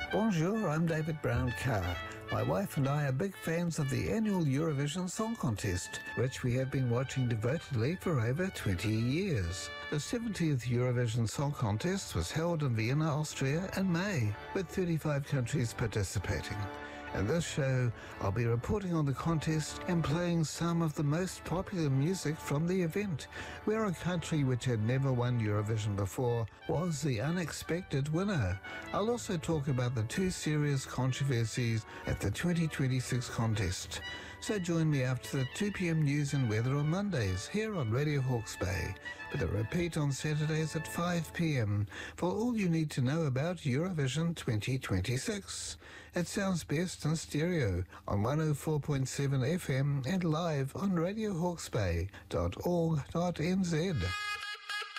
Bonjour, I'm David Brown-Carr. My wife and I are big fans of the annual Eurovision Song Contest, which we have been watching devotedly for over 20 years. The 70th Eurovision Song Contest was held in Vienna, Austria in May, with 35 countries participating. In this show, I'll be reporting on the contest and playing some of the most popular music from the event, where a country which had never won Eurovision before was the unexpected winner. I'll also talk about the two serious controversies at the 2026 contest. So join me after the 2 p.m. news and weather on Mondays here on Radio Hawke's Bay, with a repeat on Saturdays at 5 p.m. for all you need to know about Eurovision 2026. It sounds best in stereo on 104.7 FM and live on radiohawksbay.org.nz.